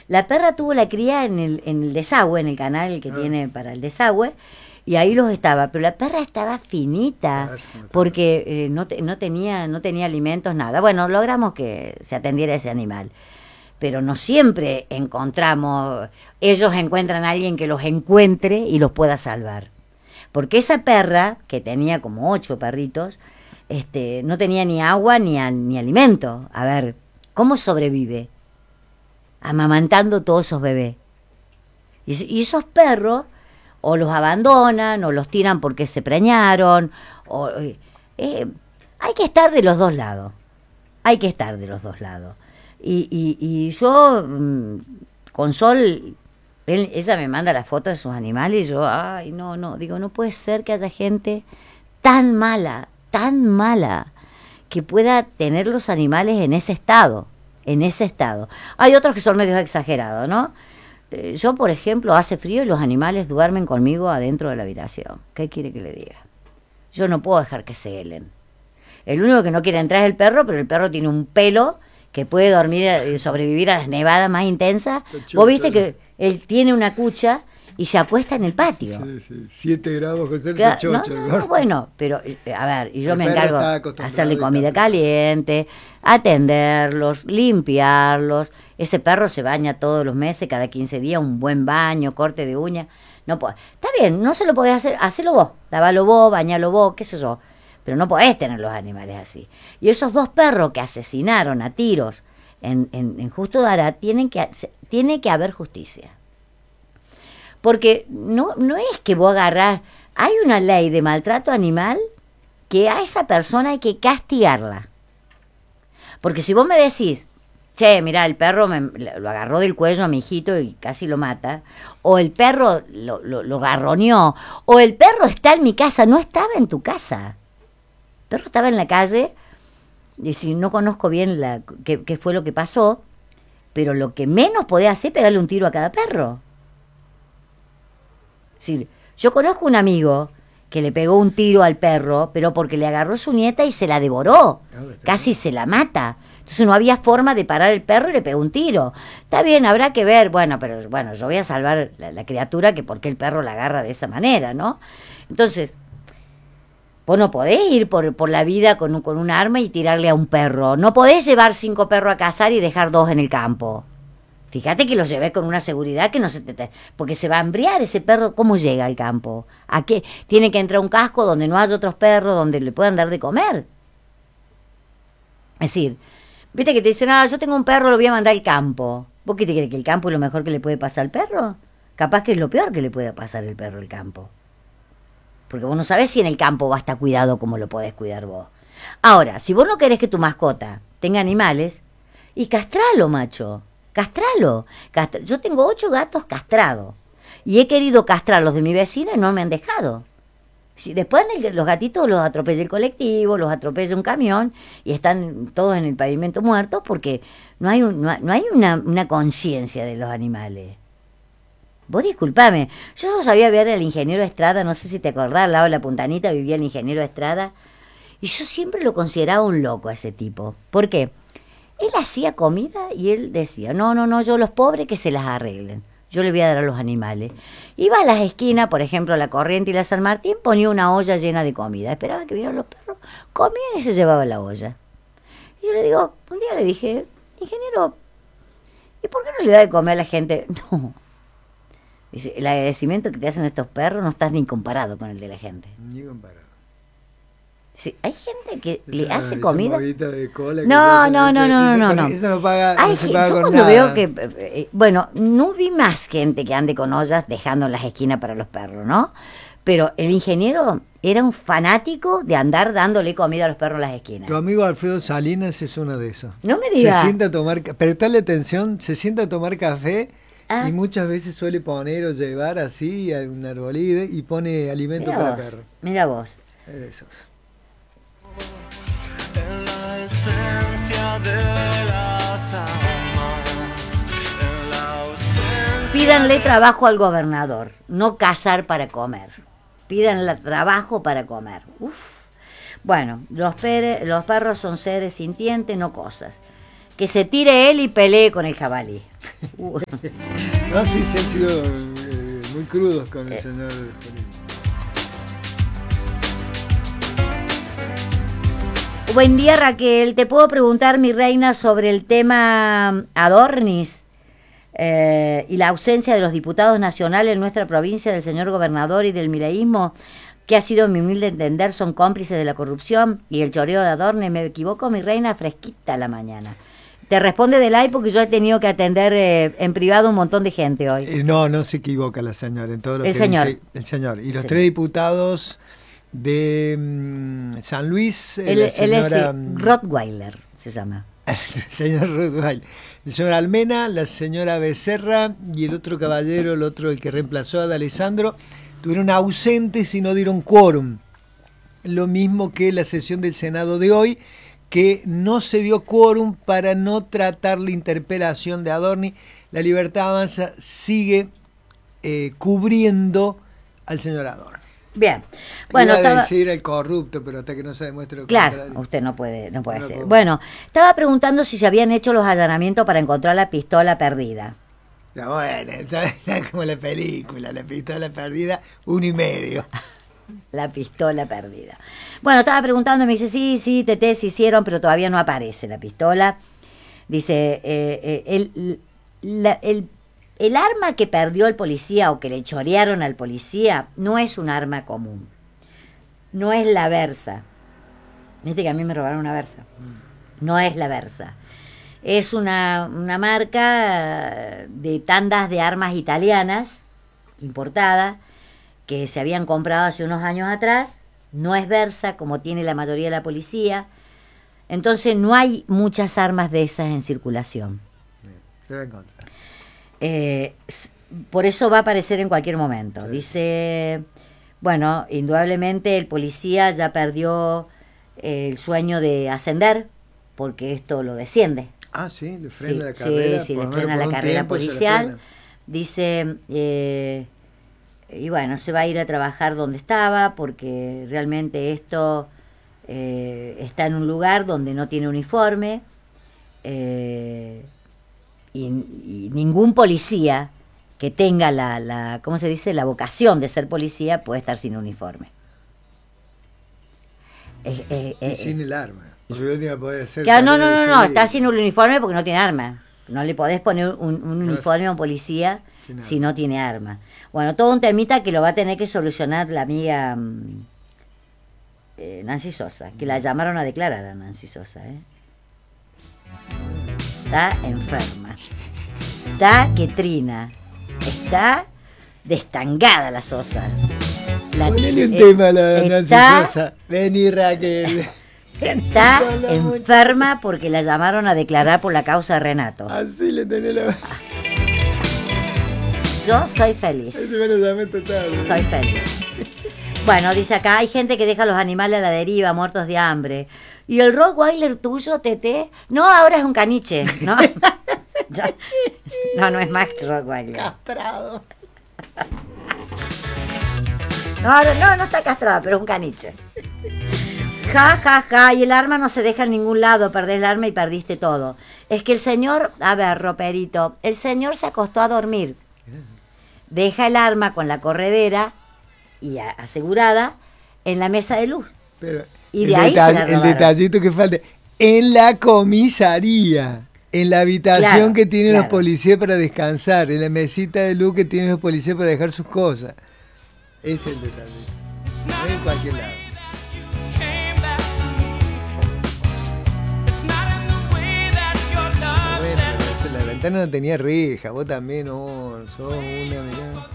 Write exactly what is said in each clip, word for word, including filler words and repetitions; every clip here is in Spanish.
La perra tuvo la cría en el, en el desagüe, en el canal que ah. tiene para el desagüe, y ahí los estaba, pero la perra estaba finita, claro, porque eh, no, te, no, tenía, no tenía alimentos, nada. Bueno, logramos que se atendiera ese animal, pero no siempre encontramos, ellos encuentran a alguien que los encuentre y los pueda salvar. Porque esa perra, que tenía como ocho perritos, este, no tenía ni agua ni, a, ni alimento. A ver, ¿cómo sobrevive? Amamantando todos esos bebés. Y, y esos perros o los abandonan o los tiran porque se preñaron. O, eh, hay que estar de los dos lados. Hay que estar de los dos lados. Y, y, y yo, con Sol, él, ella me manda las fotos de sus animales y yo, ay, no, no, digo, no puede ser que haya gente tan mala, tan mala, que pueda tener los animales en ese estado, en ese estado. Hay otros que son medio exagerados, ¿no? Eh, yo, por ejemplo, hace frío y los animales duermen conmigo adentro de la habitación. ¿Qué quiere que le diga? Yo no puedo dejar que se helen. El único que no quiere entrar es el perro, pero el perro tiene un pelo que puede dormir y sobrevivir a las nevadas más intensas. Vos viste que él tiene una cucha y se acuesta en el patio. Sí, sí, siete grados con ser claro, no, no, no, bueno, pero a ver, y yo el me encargo de hacerle comida caliente, atenderlos, limpiarlos. Ese perro se baña todos los meses, cada quince días, un buen baño, corte de uña. No puede. Está bien, no se lo podés hacer, hacelo vos, lavalo vos, bañalo vos, qué sé yo. Pero no podés tener los animales así. Y esos dos perros que asesinaron a tiros en, en, en Justo Dara, tienen que, tiene que haber justicia. Porque no, no es que vos agarrás, hay una ley de maltrato animal que a esa persona hay que castigarla. Porque si vos me decís, che, mirá, el perro me, lo agarró del cuello a mi hijito y casi lo mata, o el perro lo, lo, lo garroneó, o el perro está en mi casa, no estaba en tu casa. El perro estaba en la calle, y si no conozco bien la, qué, qué fue lo que pasó, pero lo que menos podés hacer es pegarle un tiro a cada perro. Sí, yo conozco un amigo que le pegó un tiro al perro, pero porque le agarró su nieta y se la devoró, casi se la mata. Entonces no había forma de parar el perro y le pegó un tiro. Está bien, habrá que ver, bueno, pero bueno, yo voy a salvar la, la criatura, que por qué el perro la agarra de esa manera, ¿no? Entonces, vos no podés ir por, por la vida con un, con un arma y tirarle a un perro. No podés llevar cinco perros a cazar y dejar dos en el campo. Fíjate que los llevé con una seguridad que no se te... Porque se va a hambriar ese perro. ¿Cómo llega al campo? ¿A qué? Tiene que entrar a un casco donde no haya otros perros, donde le puedan dar de comer. Es decir, viste que te dicen, ah, yo tengo un perro, lo voy a mandar al campo. ¿Vos qué te crees? ¿Que el campo es lo mejor que le puede pasar al perro? Capaz que es lo peor que le puede pasar al perro el campo. Porque vos no sabés si en el campo va a estar cuidado como lo podés cuidar vos. Ahora, si vos no querés que tu mascota tenga animales, y castralo, macho. Castralo. Castra- Yo tengo ocho gatos castrados. Y he querido castrar los de mi vecina y no me han dejado. Si después el, los gatitos los atropella el colectivo, los atropella un camión y están todos en el pavimento muertos porque no hay, un, no hay, no hay una, una conciencia de los animales. Vos disculpame, yo solo sabía ver al ingeniero Estrada, no sé si te acordás, al lado de la Puntanita vivía el ingeniero Estrada, y yo siempre lo consideraba un loco a ese tipo. ¿Por qué? Él hacía comida y él decía, no, no, no, yo los pobres que se las arreglen, yo le voy a dar a los animales. Iba a las esquinas, por ejemplo, a la Corriente y la San Martín, ponía una olla llena de comida, esperaba que vinieran los perros, comían y se llevaban la olla. Y yo le digo, un día le dije, ingeniero, ¿y por qué no le da de comer a la gente? No. Dice, el agradecimiento que te hacen estos perros no estás ni comparado con el de la gente. Ni comparado. Sí, hay gente que Esa, le hace esa comida. De cola que no, no, no, no, no, no. Eso no paga, hay no se gente, paga yo con cuando nada. veo que, eh, bueno, no vi más gente que ande con ollas dejando en las esquinas para los perros, ¿no? Pero el ingeniero era un fanático de andar dándole comida a los perros en las esquinas. Tu amigo Alfredo Salinas es uno de esos. No me digas. Se sienta a tomar, prestale atención, se sienta a tomar café. Ah. Y muchas veces suele poner o llevar así a un arbolito y pone alimento mira para vos, perro. Mira vos. Es de esos. En la esencia de las almas, en la ausencia. Pídanle trabajo al gobernador, no cazar para comer. Pídanle trabajo para comer. Uf. Bueno, los, pere, los perros son seres sintientes, no cosas. que se tire él y pelee con el jabalí. Uh. No, sí, se han sido eh, muy crudos con el Eh. señor. Buen día, Raquel. ¿Te puedo preguntar, mi reina, sobre el tema Adornis eh, y la ausencia de los diputados nacionales en nuestra provincia, del señor gobernador y del mileísmo, que ha sido, en mi humilde entender, son cómplices de la corrupción y el choreo de Adornis? ¿Me equivoco, mi reina? Fresquita a la mañana. Te responde del aire porque yo he tenido que atender eh, en privado un montón de gente hoy. Eh, no, no se equivoca la señora en todo lo El que señor. dice. El señor. Y los Sí. tres diputados de mm, San Luis, eh, Él, la él es señora... eh, mm, Rottweiler, se llama. el señor Rottweil, el señor Almena, la señora Becerra y el otro caballero, el otro, el que reemplazó a D'Alessandro, estuvieron ausentes y no dieron quórum. Lo mismo que la sesión del Senado de hoy, que no se dio quórum para no tratar la interpelación de Adorni. La Libertad Avanza sigue eh, cubriendo al señor Adorni. Bien. Bueno, Iba a estaba... decir el corrupto, pero hasta que no se demuestre lo Claro, contrario. usted no puede, no puede No lo hacer. puedo. Bueno, estaba preguntando si se habían hecho los allanamientos para encontrar la pistola perdida. Ya, bueno, está, está como la película, la pistola perdida, uno y medio. La pistola perdida. Bueno, estaba preguntando, me dice, sí, sí, Tete, se hicieron, pero todavía no aparece la pistola. Dice, eh, eh, el, la- el, el arma que perdió el policía o que le chorearon al policía no es un arma común. No es la Versa. Viste que a mí me robaron una Versa. No es la Versa. Es una, una marca de tandas de armas italianas, importadas, que se habían comprado hace unos años atrás. No es Versa, como tiene la mayoría de la policía. Entonces no hay muchas armas de esas en circulación. Se va a encontrar. Eh, s- por eso va a aparecer en cualquier momento. Sí. Dice, bueno, indudablemente el policía ya perdió eh, el sueño de ascender, porque esto lo desciende. Ah, sí, le Sí, frena la sí, carrera. sí, por le lo menos frena por la un carrera tiempo se le policial. frena. Dice, eh, y bueno, se va a ir a trabajar donde estaba, porque realmente esto eh, está en un lugar donde no tiene uniforme, eh, y, y ningún policía que tenga la, la, ¿cómo se dice?, la vocación de ser policía puede estar sin uniforme. Eh, eh, Y eh, sin el arma. Porque la última puede ser. Claro, no, también no, no, de no, civil. está sin un uniforme porque no tiene arma. No le podés poner un, un Claro. uniforme a un policía Sin si arma. no tiene arma. Bueno, todo un temita que lo va a tener que solucionar la amiga mm, eh, Nancy Sosa, que la llamaron a declarar a Nancy Sosa. ¿eh? Está enferma. Está que trina. Está destangada la Sosa. La- Ponele un eh, tema a la Nancy está- Sosa. Vení, Raquel. Está Habla mucho. enferma porque la llamaron a declarar por la causa de Renato. Así le tenés la. Yo soy feliz. Ese me lo llamé total. Soy feliz. Bueno, dice acá, hay gente que deja a los animales a la deriva, muertos de hambre. ¿Y el Rottweiler tuyo, Tete? No, ahora es un caniche, ¿no? Ya- No, no es Max Rottweiler. Castrado. No, no, no, no está castrado, pero es un caniche. Ja, ja, ja, y el arma no se deja en ningún lado, perdés el arma y perdiste todo. Es que el señor, a ver, roperito, el señor se acostó a dormir. Deja el arma con la corredera y a- asegurada en la mesa de luz. Pero Y el de ahí se detalle- la el robaron. detallito que falta. En la comisaría. En la habitación Claro, que tienen los claro. policías para descansar. En la mesita de luz que tienen los policías para dejar sus cosas. Ese es el detalle. No en cualquier lado. Bueno, pero eso, la ventana no tenía reja. Vos también, no. Sos una, mirá.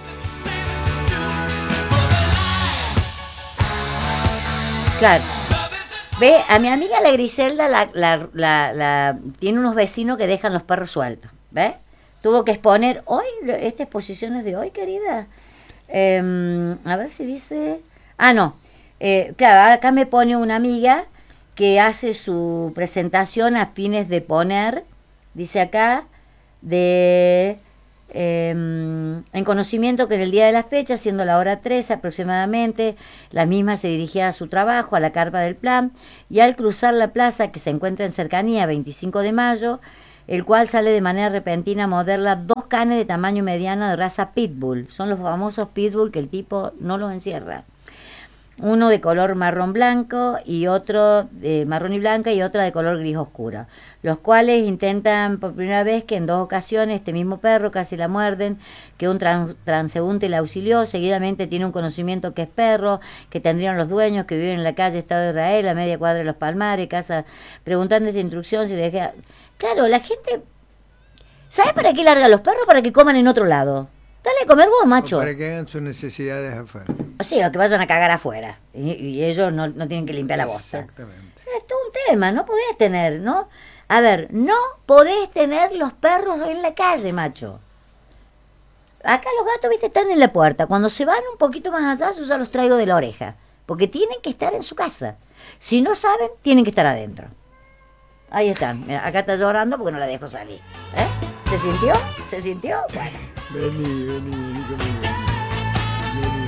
Claro. Ve, a mi amiga la Griselda la, la, la, la- tiene unos vecinos que dejan los perros sueltos. ¿Ves? Tuvo que exponer hoy, esta exposición es de hoy, querida. Eh, a ver si dice. Ah, no. Eh, claro, acá me pone una amiga que hace su presentación a fines de poner, dice acá, de Eh, en conocimiento que en el día de la fecha, siendo la hora trece aproximadamente, la misma se dirigía a su trabajo, a la carpa del plan, y al cruzar la plaza que se encuentra en cercanía, veinticinco de mayo, el cual sale de manera repentina a morderla dos canes de tamaño mediano de raza pitbull. Son los famosos pitbull que el tipo no los encierra. Uno de color marrón blanco y otro de marrón y blanca y otra de color gris oscuro, los cuales intentan por primera vez que en dos ocasiones este mismo perro casi la muerden, que un tran- transeúnte la auxilió, seguidamente tiene un conocimiento que es perro, que tendrían los dueños que viven en la calle Estado de Israel, a media cuadra de Los Palmares, casa, preguntando esta instrucción si le deja... Claro, la gente... ¿Sabe para qué larga los perros? Para que coman en otro lado. Dale a comer vos, macho. O para que hagan sus necesidades afuera. O sea, o que vayan a cagar afuera. Y, y ellos no, no tienen que limpiar la bosta. Exactamente. Es todo un tema, no podés tener, ¿no? A ver, no podés tener los perros en la calle, macho. Acá los gatos, viste, están en la puerta. Cuando se van un poquito más allá, yo ya los traigo de la oreja. Porque tienen que estar en su casa. Si no saben, tienen que estar adentro. Ahí están. Mira, acá está llorando porque no la dejo salir. ¿Eh? ¿Se sintió? ¿Se sintió? Bueno. Vení, vení, vení conmigo. Vení.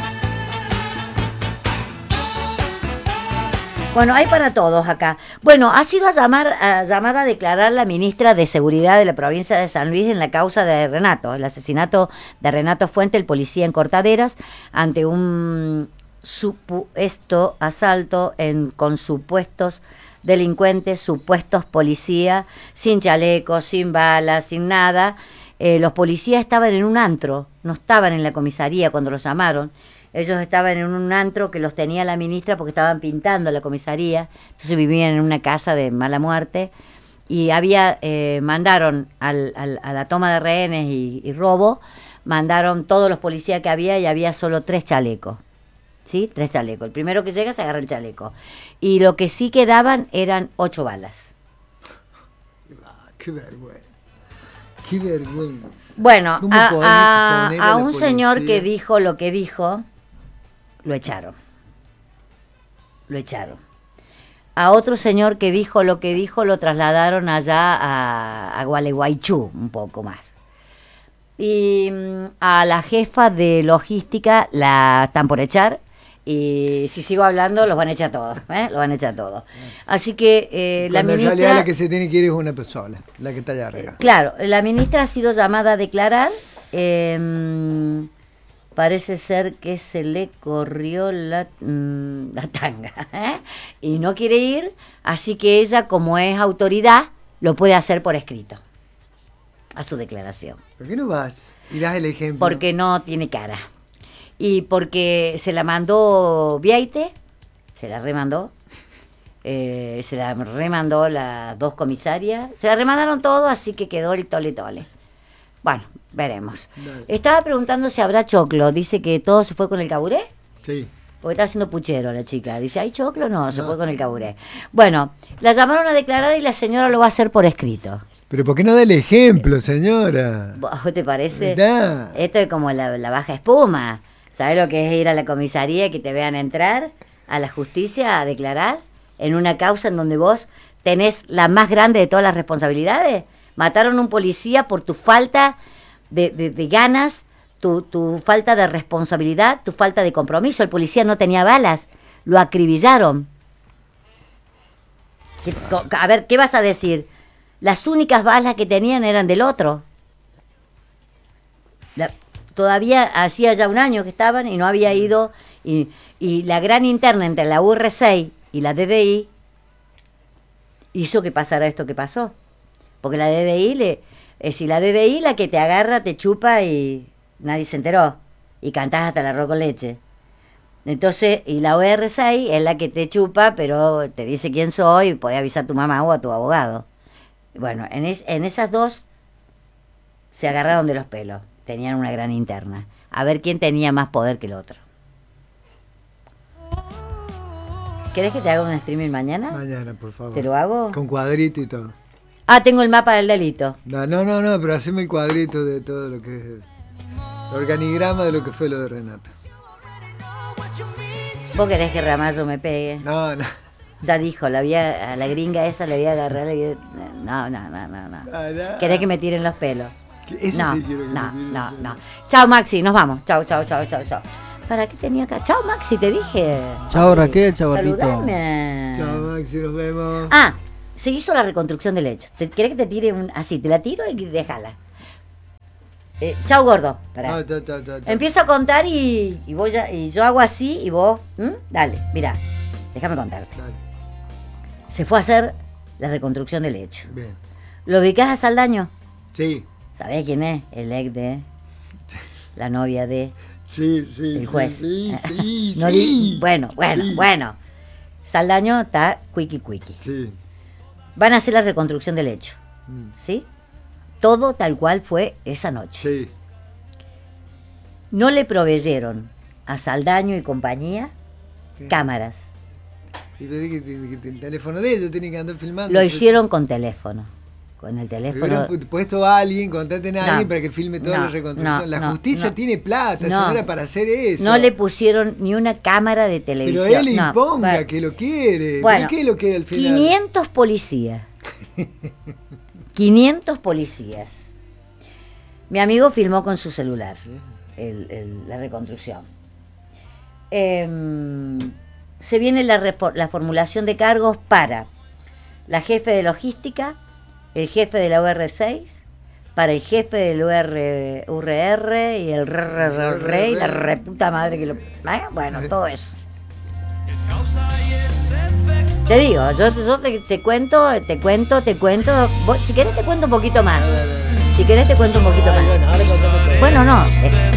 Bueno, hay para todos acá. Bueno, ha sido a llamar, a llamada a declarar la ministra de Seguridad de la provincia de San Luis en la causa de Renato, el asesinato de Renato Fuente, el policía en Cortaderas, ante un supuesto asalto en, con supuestos delincuentes, supuestos policías, sin chalecos, sin balas, sin nada. Eh, los policías estaban en un antro, no estaban en la comisaría cuando los llamaron. Ellos estaban en un antro que los tenía la ministra porque estaban pintando la comisaría, entonces vivían en una casa de mala muerte y había eh, mandaron al, al, a la toma de rehenes y, y robo, mandaron todos los policías que había y había solo tres chalecos. ¿Sí? Tres chalecos. El primero que llega se agarra el chaleco. Y lo que sí quedaban eran ocho balas. Ah, qué vergüenza. Qué vergüenza. Bueno, ¿Cómo a, podés a, poner a la un señor policía? que dijo lo que dijo, lo echaron. Lo echaron. A otro señor que dijo lo que dijo, lo trasladaron allá a, a Gualeguaychú, un poco más. Y mm, a la jefa de logística la están por echar. Y si sigo hablando, los van a echar todos, ¿eh? Los van a echar todos. Así que eh, la Cuando en ministra... realidad la que se tiene que ir es una persona, la que está allá arriba. Claro, la ministra ha sido llamada a declarar. Eh, parece ser que se le corrió la, mm, la tanga, ¿eh? Y no quiere ir, así que ella, como es autoridad, lo puede hacer por escrito, a su declaración. ¿Por qué no vas y das el ejemplo? Porque no tiene cara. Y porque se la mandó Viaite, se la remandó, eh, se la remandó las dos comisarias, se la remandaron todo, así que quedó el tole tole. Bueno, veremos. Dale. Estaba preguntando si habrá choclo, dice que todo se fue con el caburé, Sí. porque está haciendo puchero la chica. Dice, ¿hay choclo? No, se No. fue con el caburé. Bueno, la llamaron a declarar y la señora lo va a hacer por escrito. Pero ¿por qué no da el ejemplo, señora? ¿Vos te parece? Da. Esto es como la, la baja espuma. ¿Sabes lo que es ir a la comisaría y que te vean entrar a la justicia a declarar en una causa en donde vos tenés la más grande de todas las responsabilidades? Mataron a un policía por tu falta de, de, de ganas, tu, tu falta de responsabilidad, tu falta de compromiso. El policía no tenía balas, lo acribillaron. ¿Qué- co- a ver, ¿qué vas a decir? Las únicas balas que tenían eran del otro. La- todavía hacía ya un año que estaban y no había ido, y, y la gran interna entre la U R seis y la D D I hizo que pasara esto que pasó. Porque la D D I, le, eh, si la D D I la que te agarra, te chupa y nadie se enteró, y cantás hasta el arroz con leche. Entonces, y la U R seis es la que te chupa, pero te dice quién soy y podés avisar a tu mamá o a tu abogado. Bueno, en, es, en esas dos se agarraron de los pelos. Tenían una gran interna. A ver quién tenía más poder que el otro. ¿Querés que te haga un streaming mañana? Mañana, por favor. ¿Te lo hago? Con cuadrito y todo. Ah, tengo el mapa del delito. No, no, no, no, pero haceme el cuadrito de todo lo que es el organigrama de lo que fue lo de Renato. ¿Vos querés que Ramallo me pegue? No, no. Ya dijo, la vía, a la gringa esa le voy a agarrar. Le voy a- No, no, no, no, no. Ah, no. ¿Querés que me tiren los pelos? Eso No, sí quiero que no, me tire. no, no. Chao, Maxi, nos vamos. Chao, chao, chao, chao, chao. ¿Para qué tenía acá? Chao, Maxi, te dije. Chao, Ay, Raquel, chao, Gordito. saludame. Chao, Maxi, nos vemos. Ah, se hizo la reconstrucción del hecho. ¿Te, ¿Querés que te tire un así? Te la tiro y déjala. Eh, chao, gordo. Pará. Chao, chao, chao, chao, chao. Empiezo a contar y, y, voy a- y yo hago así y vos... ¿m? Dale, mira, déjame contarte. Dale, Se fue a hacer la reconstrucción del hecho. bien. ¿Lo ubicás a Saldaño? Sí, ¿Sabés quién es? El ex de... La novia de... sí, sí. El juez. Sí, sí, sí. No sí. di- bueno, bueno, Sí. bueno. Saldaño está cuiqui cuiqui. Sí. Van a hacer la reconstrucción del hecho, Mm, ¿sí? Todo tal cual fue esa noche. Sí. No le proveyeron a Saldaño y compañía Sí. cámaras. Y pedí que, que- que el teléfono de ellos tiene que andar filmando. Lo hicieron con teléfono. Con el Hubieran teléfono. pu- puesto a alguien, contraten a No, alguien para que filme toda no, la reconstrucción. no, la no, justicia no. tiene plata, No. señora, para hacer eso. No le pusieron ni una cámara de Pero televisión. él No, imponga bueno. que lo quiere. Bueno, ¿Por qué lo quiere al final? quinientos policías. quinientos policías. Mi amigo filmó con su celular el- el- la reconstrucción. Em, se viene la, refor- la formulación de cargos para la jefe de logística, el jefe de la U R seis, para el jefe del U R, U R R y el R R R y la reputa madre que lo... ¿eh? Bueno, todo eso. Es causa y es efecto. Te digo, yo, yo te, te cuento, te cuento, te cuento. Vos, si querés te cuento un poquito más. Si querés te cuento un poquito Ay, más. bueno, ahora contame todo. Bueno, no. eh,